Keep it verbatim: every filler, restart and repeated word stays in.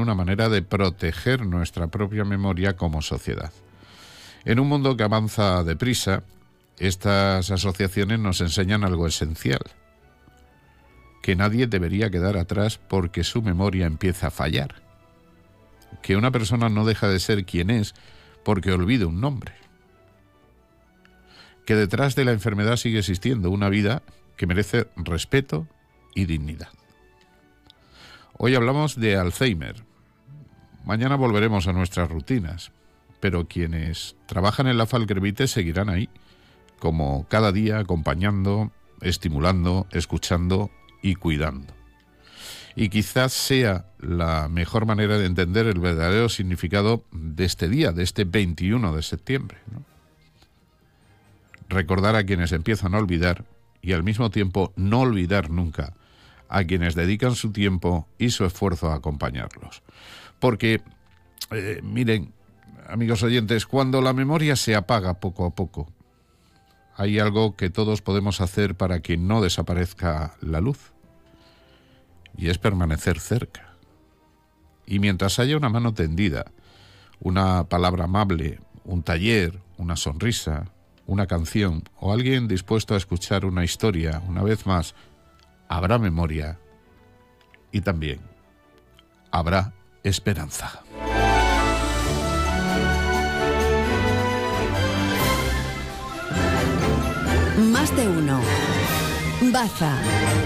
una manera de proteger nuestra propia memoria como sociedad. En un mundo que avanza deprisa, estas asociaciones nos enseñan algo esencial: que nadie debería quedar atrás porque su memoria empieza a fallar, que una persona no deja de ser quien es porque olvida un nombre, que detrás de la enfermedad sigue existiendo una vida que merece respeto y dignidad. Hoy hablamos de Alzheimer. Mañana volveremos a nuestras rutinas, pero quienes trabajan en la Falckervite seguirán ahí, como cada día, acompañando, estimulando, escuchando y cuidando. Y quizás sea la mejor manera de entender el verdadero significado de este día, de este veintiuno de septiembre, ¿no? Recordar a quienes empiezan a olvidar y al mismo tiempo no olvidar nunca a quienes dedican su tiempo y su esfuerzo a acompañarlos. Porque, eh, miren, amigos oyentes, cuando la memoria se apaga poco a poco, hay algo que todos podemos hacer para que no desaparezca la luz, y es permanecer cerca. Y mientras haya una mano tendida, una palabra amable, un taller, una sonrisa, una canción o alguien dispuesto a escuchar una historia, una vez más, habrá memoria y también habrá esperanza. Más de uno. Baza.